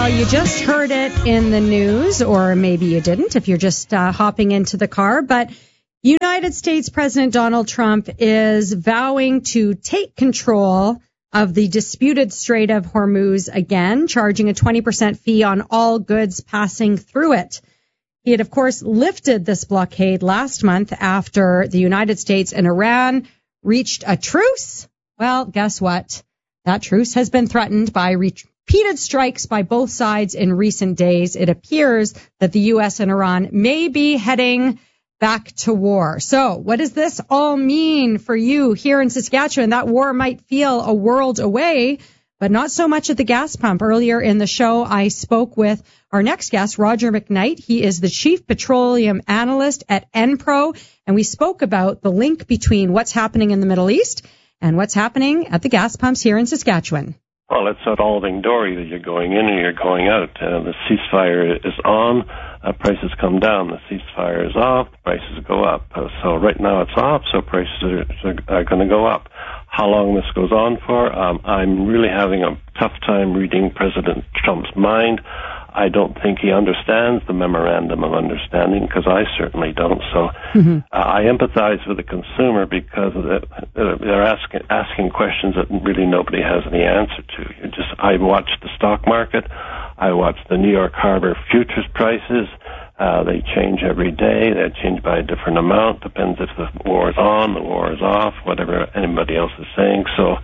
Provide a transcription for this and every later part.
Well, you just heard it in the news, or maybe you didn't if you're just hopping into the car, but United States President Donald Trump is vowing to take control of the disputed Strait of Hormuz again, charging a 20% fee on all goods passing through it. He had, of course, lifted this blockade last month after the United States and Iran reached a truce. Well, guess what? That truce has been threatened by repeated strikes by both sides in recent days. It appears that the U.S. and Iran may be heading back to war. So what does this all mean for you here in Saskatchewan? That war might feel a world away, but not so much at the gas pump. Earlier in the show, I spoke with our next guest, Roger McKnight. He is the Chief Petroleum Analyst at Enpro, and we spoke about the link between what's happening in the Middle East and what's happening at the gas pumps here in Saskatchewan. Well, it's a revolving door. Either you're going in or you're going out. The ceasefire is on, prices come down. The ceasefire is off, prices go up. So right now it's off, so prices are going to go up. How long this goes on for, I'm really having a tough time reading President Trump's mind. I don't think he understands the memorandum of understanding, because I certainly don't. So I empathize with the consumer, because they're asking questions that really nobody has any answer to. I watch the stock market. I watch the New York Harbor futures prices. They change every day. They change by a different amount. Depends if the war is on, the war is off, whatever anybody else is saying. So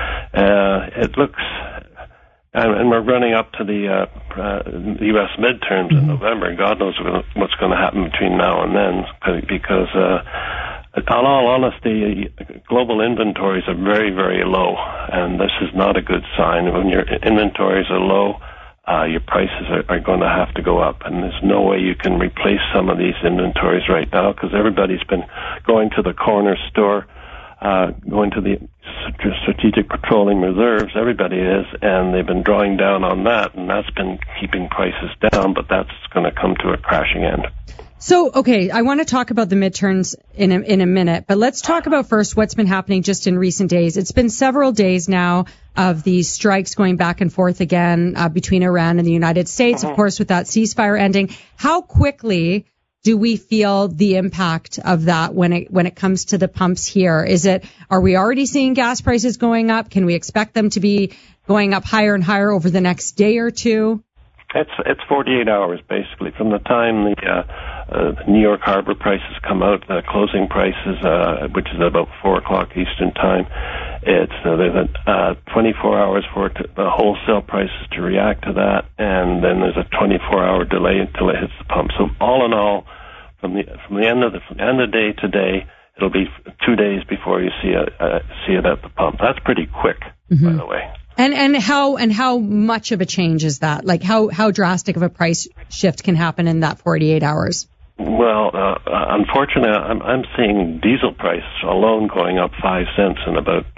it looks... And we're running up to the U.S. midterms in November, and God knows what's going to happen between now and then, because in all honesty, global inventories are very, very low, and this is not a good sign. When your inventories are low, your prices are going to have to go up, and there's no way you can replace some of these inventories right now, because everybody's been going to the corner store, going to the strategic petroleum reserves, everybody is, and they've been drawing down on that, and that's been keeping prices down, but that's going to come to a crashing end. So, okay, I want to talk about the midterms in a minute, but let's talk about first what's been happening just in recent days. It's been several days now of these strikes going back and forth again between Iran and the United States, of course, with that ceasefire ending. How quickly do we feel the impact of that when it comes to the pumps here? Are we already seeing gas prices going up? Can we expect them to be going up higher and higher over the next day or two? It's 48 hours, basically, from the time the New York Harbor prices come out, the closing prices, which is about 4 o'clock Eastern time. There's 24 hours for the wholesale prices to react to that, and then there's a 24-hour delay until it hits the pump. So all in all, from the end of the day to day, it'll be 2 days before you see it at the pump. That's pretty quick, by the way. And how much of a change is that? Like how drastic of a price shift can happen in that 48 hours? Well, unfortunately, I'm seeing diesel prices alone going up 5 cents in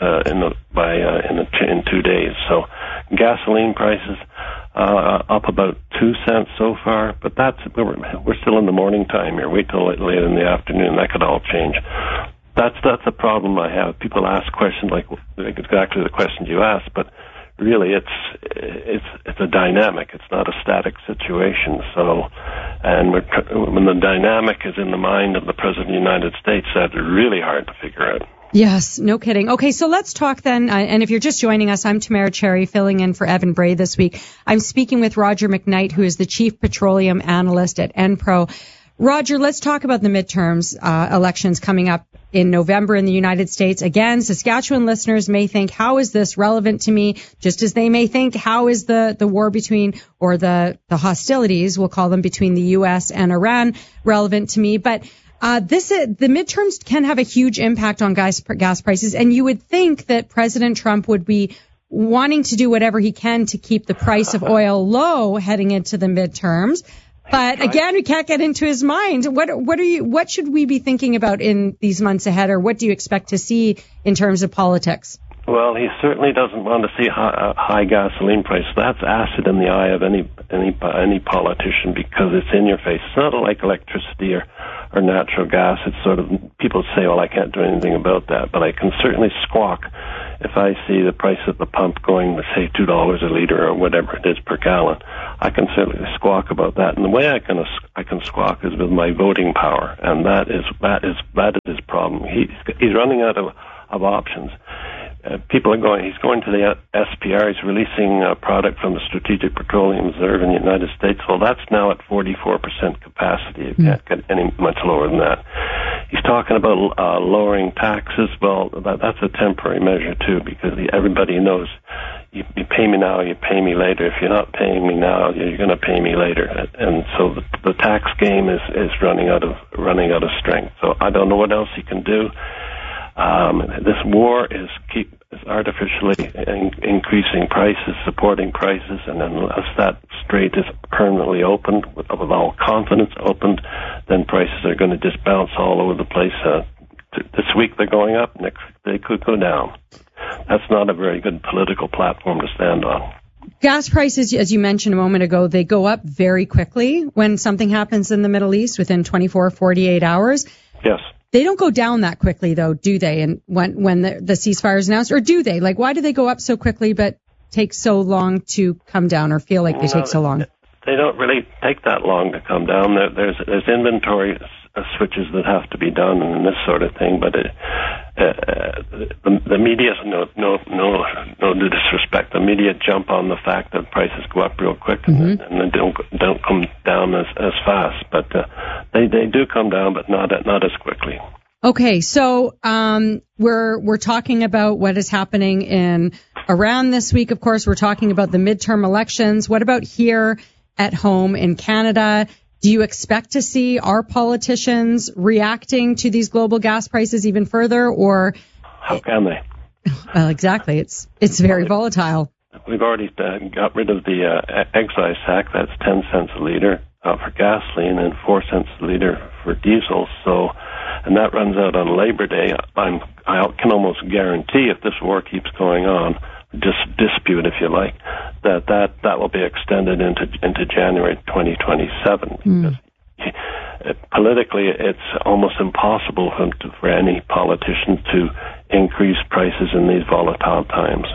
2 days. So gasoline prices up about 2 cents so far, but we're still in the morning time here. Wait till late in the afternoon, that could all change. That's the problem I have. People ask questions like exactly the questions you asked, but really it's a dynamic. It's not a static situation. So, and when the dynamic is in the mind of the President of the United States, that's really hard to figure out. Yes, no kidding. Okay, so let's talk then, and if you're just joining us, I'm Tamara Cherry, filling in for Evan Bray this week. I'm speaking with Roger McKnight, who is the Chief Petroleum Analyst at Enpro. Roger, let's talk about the midterms elections coming up in November in the United States. Again, Saskatchewan listeners may think, how is this relevant to me? Just as they may think, how is the war between, or the hostilities, we'll call them, between the U.S. and Iran relevant to me? But the midterms can have a huge impact on gas prices, and you would think that President Trump would be wanting to do whatever he can to keep the price of oil low heading into the midterms. But again, we can't get into his mind. What should we be thinking about in these months ahead, or what do you expect to see in terms of politics? Well, he certainly doesn't want to see high gasoline prices. That's acid in the eye of any politician, because it's in your face. It's not like electricity or natural gas. It's sort of, people say, well, I can't do anything about that, but I can certainly squawk if I see the price at the pump going to, say, $2 a liter or whatever it is per gallon, I can certainly squawk about that. And the way I can squawk is with my voting power, and that is his problem. He's running out of options. People are going. He's going to the SPR. He's releasing a product from the Strategic Petroleum Reserve in the United States. Well, that's now at 44% capacity. You can't get any much lower than that. He's talking about lowering taxes. Well, that's a temporary measure too, because everybody knows you pay me now, you pay me later. If you're not paying me now, you're going to pay me later. And so the tax game is running out of strength. So I don't know what else he can do. This war is artificially increasing prices, supporting prices, and unless that strait is permanently opened, with all confidence opened, then prices are going to just bounce all over the place. This week they're going up, next week they could go down. That's not a very good political platform to stand on. Gas prices, as you mentioned a moment ago, they go up very quickly when something happens in the Middle East within 24, 48 hours. Yes. They don't go down that quickly, though, do they? And when the ceasefire is announced, or do they? Like, why do they go up so quickly but take so long to come down, or feel like they take so long? They don't really take that long to come down. There's inventory switches that have to be done and this sort of thing. But the media, no disrespect, the media jump on the fact that prices go up real quick and then don't come down as fast. But they do come down, but not as quickly. Okay, so we're talking about what is happening in Iran this week. Of course, we're talking about the midterm elections. What about here at home in Canada? Do you expect to see our politicians reacting to these global gas prices even further, or how can they? Well, exactly. It's very volatile. We've already got rid of the excise tax. That's 10 cents a liter for gasoline and 4 cents a liter for diesel. So, and that runs out on Labor Day. I can almost guarantee, if this war keeps going on, dispute, if you like, that will be extended into January 2027. Because politically, it's almost impossible for any politician to increase prices in these volatile times.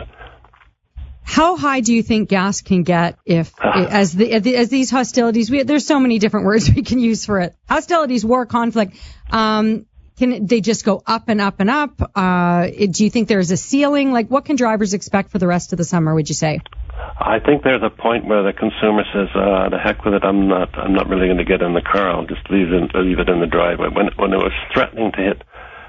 How high do you think gas can get as these hostilities? There's so many different words we can use for it. Hostilities, war, conflict. Can they just go up and up and up? Do you think there's a ceiling? Like, what can drivers expect for the rest of the summer, would you say? I think there's a point where the consumer says, "The heck with it! I'm not really going to get in the car. I'll just leave it in the driveway." When it was threatening to hit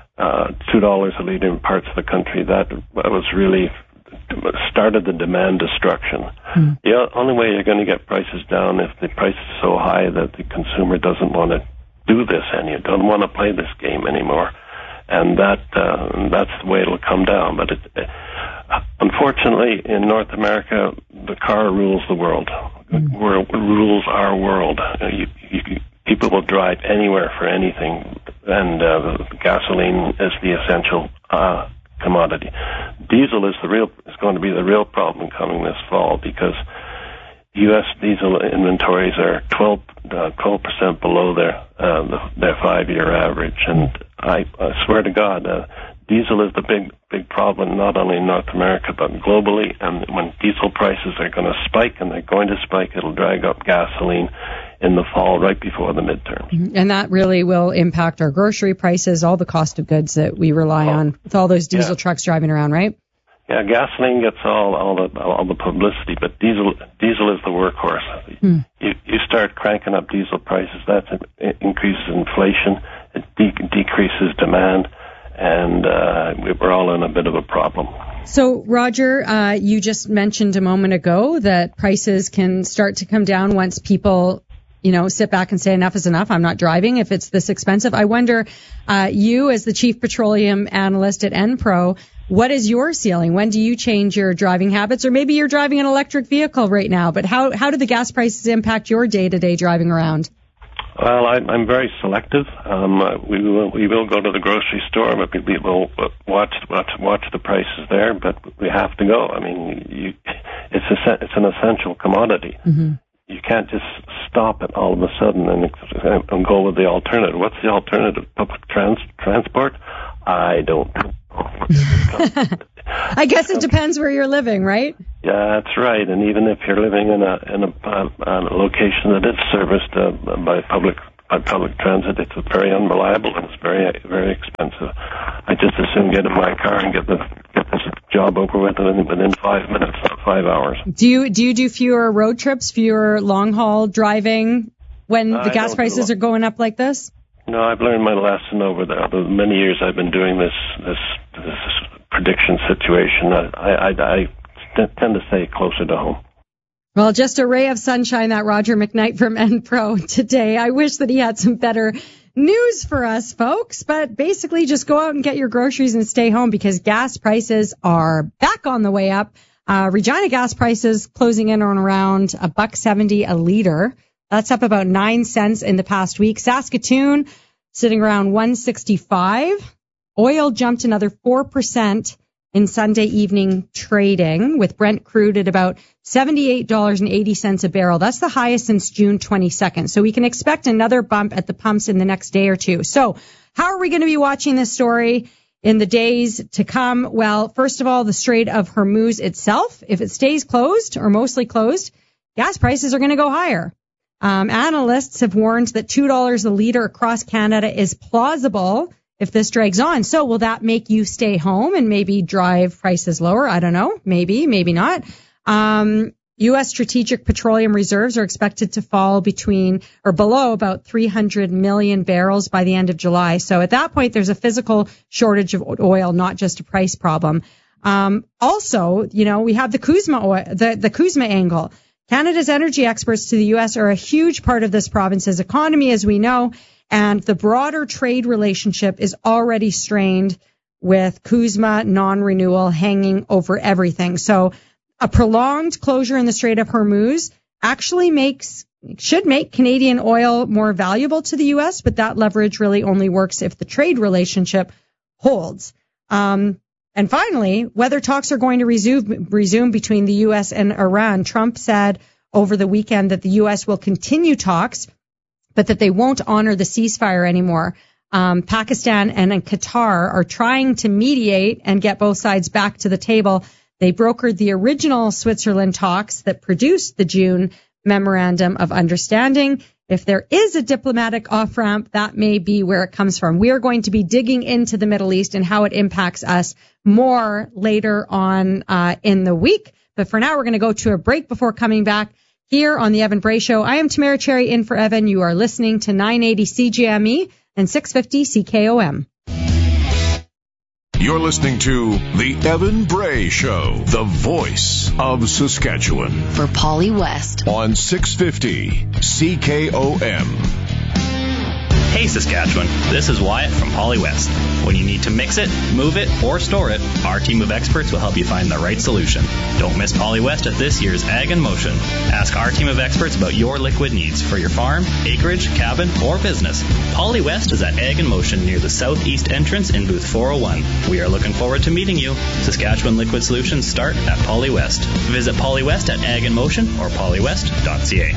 $2 a liter in parts of the country, that was really started the demand destruction. The only way you're going to get prices down if the price is so high that the consumer doesn't want to do this and you don't want to play this game anymore, and that's the way it'll come down. But unfortunately, in North America, the car rules the world. Rules our world. People will drive anywhere for anything, and gasoline is the essential commodity. Diesel is going to be the real problem coming this fall, because U.S. diesel inventories are 12% below their 5-year average, and I swear to God, diesel is the big problem, not only in North America but globally. And when diesel prices are going to spike, and they're going to spike, it'll drag up gasoline in the fall, right before the midterms. And that really will impact our grocery prices, all the cost of goods that we rely on, with all those diesel trucks driving around, right? Yeah, gasoline gets all the publicity, but diesel is the workhorse. You start cranking up diesel prices, that increases inflation, it decreases demand, and we're all in a bit of a problem. So, Roger, you just mentioned a moment ago that prices can start to come down once people, sit back and say enough is enough. I'm not driving if it's this expensive. I wonder, you as the chief petroleum analyst at Enpro, what is your ceiling? When do you change your driving habits? Or maybe you're driving an electric vehicle right now, but how do the gas prices impact your day-to-day driving around? Well, I'm very selective. We will go to the grocery store, but we will watch the prices there. But we have to go. I mean, it's an essential commodity. Mm-hmm. You can't just stop it all of a sudden and go with the alternative. What's the alternative? Public transport? I don't. I guess it depends where you're living, right? Yeah, that's right. And even if you're living in a location that is serviced by public transit, it's very unreliable and it's very, very expensive. I just as soon get in my car and get this job over with within 5 minutes, not 5 hours. Do you do fewer road trips, fewer long haul driving when the gas prices are going up like this? No, I've learned my lesson over the many years I've been doing this prediction situation. I tend to stay closer to home. Well, just a ray of sunshine, that Roger McKnight from Enpro today. I wish that he had some better news for us, folks. But basically, just go out and get your groceries and stay home because gas prices are back on the way up. Regina gas prices closing in on around $1.70 a liter. That's up about 9 cents in the past week. Saskatoon sitting around $1.65. Oil jumped another 4% in Sunday evening trading, with Brent crude at about $78.80 a barrel. That's the highest since June 22nd. So we can expect another bump at the pumps in the next day or two. So how are we going to be watching this story in the days to come? Well, first of all, the Strait of Hormuz itself, if it stays closed or mostly closed, gas prices are going to go higher. Analysts have warned that $2 a liter across Canada is plausible if this drags on. So will that make you stay home and maybe drive prices lower? I don't know. Maybe, maybe not. U.S. strategic petroleum reserves are expected to fall between or below about 300 million barrels by the end of July. So at that point, there's a physical shortage of oil, not just a price problem. Also, we have the CUSMA oil, the CUSMA angle. Canada's energy exports to the U.S. are a huge part of this province's economy, as we know. And the broader trade relationship is already strained with CUSMA non-renewal hanging over everything. So a prolonged closure in the Strait of Hormuz actually should make Canadian oil more valuable to the U.S., but that leverage really only works if the trade relationship holds. And finally, whether talks are going to resume between the U.S. and Iran. Trump said over the weekend that the U.S. will continue talks, but that they won't honor the ceasefire anymore. Pakistan and Qatar are trying to mediate and get both sides back to the table. They brokered the original Switzerland talks that produced the June Memorandum of Understanding. If there is a diplomatic off-ramp, that may be where it comes from. We are going to be digging into the Middle East and how it impacts us more later on in the week. But for now, we're going to go to a break before coming back here on the Evan Bray Show. I am Tamara Cherry in for Evan. You are listening to 980 CJME and 650 CKOM. You're listening to the Evan Bray Show, the voice of Saskatchewan. For Polly West on 650 CKOM. Hey Saskatchewan, this is Wyatt from Polly West. When you need to mix it, move it, or store it, our team of experts will help you find the right solution. Don't miss Polly West at this year's Ag in Motion. Ask our team of experts about your liquid needs for your farm, acreage, cabin, or business. Polly West is at Ag in Motion near the southeast entrance in booth 401. We are looking forward to meeting you. Saskatchewan liquid solutions start at Polly West. Visit Polly West at Ag in Motion or pollywest.ca.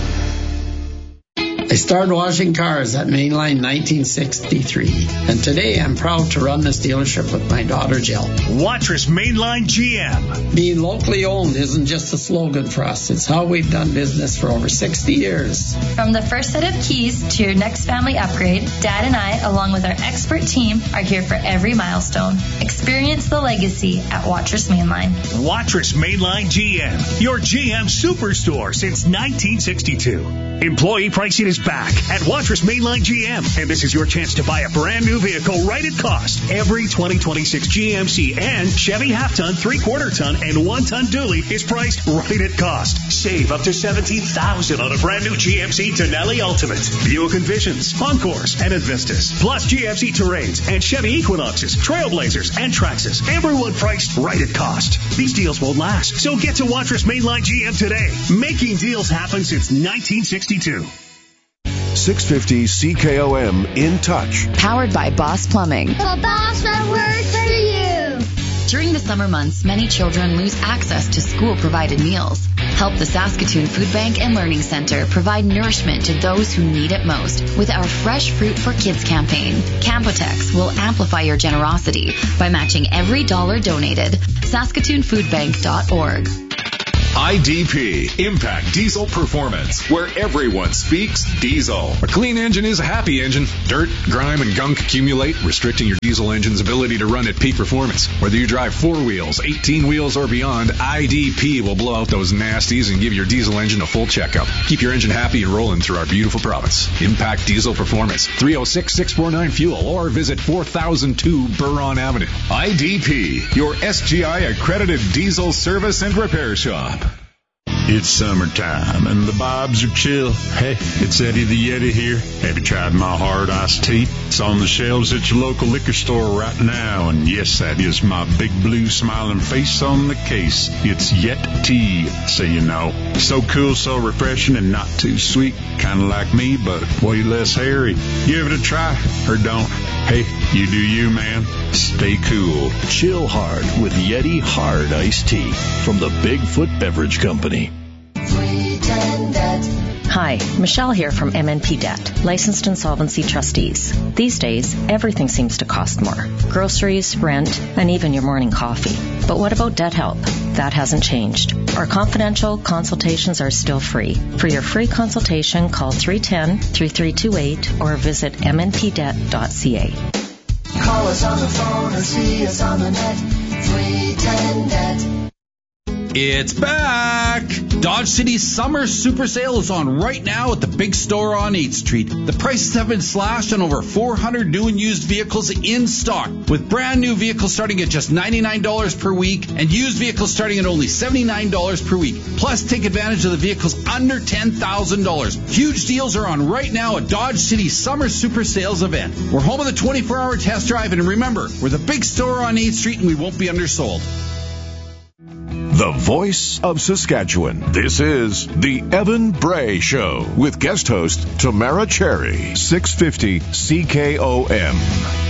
I started washing cars at Mainline 1963, and today I'm proud to run this dealership with my daughter Jill. Watrous Mainline GM. Being locally owned isn't just a slogan for us, it's how we've done business for over 60 years. From the first set of keys to your next family upgrade, Dad and I, along with our expert team, are here for every milestone. Experience the legacy at Watrous Mainline. Watrous Mainline GM, your GM superstore since 1962. Employee pricing is back at Watrous Mainline GM, and this is your chance to buy a brand new vehicle right at cost. Every 2026 GMC and Chevy half-ton, 3/4-ton, and 1-ton dually is priced right at cost. Save up to $17,000 on a brand new GMC Denali Ultimate, Buick Envisions, Encores, and Advistas, plus GMC Terrains and Chevy Equinoxes, Trailblazers, and Traxxas. Everyone priced right at cost. These deals won't last, so get to Watrous Mainline GM today. Making deals happen since 1962. 650 CKOM In Touch. Powered by Boss Plumbing. The boss that works for you. During the summer months, many children lose access to school-provided meals. Help the Saskatoon Food Bank and Learning Centre provide nourishment to those who need it most with our Fresh Fruit for Kids campaign. Campotex will amplify your generosity by matching every dollar donated. SaskatoonFoodBank.org. IDP, Impact Diesel Performance, where everyone speaks diesel. A clean engine is a happy engine. Dirt, grime, and gunk accumulate, restricting your diesel engine's ability to run at peak performance. Whether you drive 4 wheels, 18 wheels, or beyond, IDP will blow out those nasties and give your diesel engine a full checkup. Keep your engine happy and rolling through our beautiful province. Impact Diesel Performance, 306-649-FUEL, or visit 4002 Buron Avenue. IDP, your SGI accredited diesel service and repair shop. It's summertime and the Bobs are chill. Hey, it's Eddie the Yeti here. Have you tried my hard iced tea? It's on the shelves at your local liquor store right now. And yes, that is my big blue smiling face on the case. It's Yet Tea, so you know. So cool, so refreshing, and not too sweet. Kind of like me, but way less hairy. Give it a try, or don't. Hey, you do you, man. Stay cool. Chill hard with Yeti Hard Iced Tea from the Bigfoot Beverage Company. Hi, Michelle here from MNP Debt, licensed insolvency trustees. These days, everything seems to cost more. Groceries, rent, and even your morning coffee. But what about debt help? That hasn't changed. Our confidential consultations are still free. For your free consultation, call 310-3328 or visit mnpdebt.ca. Call us on the phone or see us on the net. 310-DEBT. It's back! Dodge City's summer super sale is on right now at the big store on 8th Street. The prices have been slashed on over 400 new and used vehicles in stock, with brand new vehicles starting at just $99 per week and used vehicles starting at only $79 per week. Plus, take advantage of the vehicles under $10,000. Huge deals are on right now at Dodge City's summer super sales event. We're home of the 24-hour test drive, and remember, we're the big store on 8th Street and we won't be undersold. The voice of Saskatchewan. This is the Evan Bray Show with guest host Tamara Cherry, 650 CKOM.